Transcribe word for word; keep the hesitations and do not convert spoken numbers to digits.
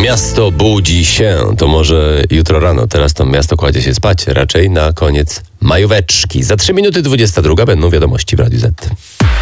Miasto budzi się. To może jutro rano. Teraz to miasto kładzie się spać. Raczej na koniec majóweczki. Za trzy minuty dwudziesta druga będą wiadomości w Radiu Z.